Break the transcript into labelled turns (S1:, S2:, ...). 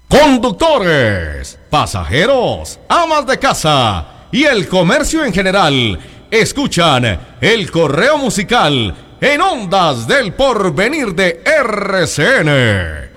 S1: Conductores, pasajeros, amas de casa y el comercio en general escuchan el correo musical en Ondas del Porvenir de RCN.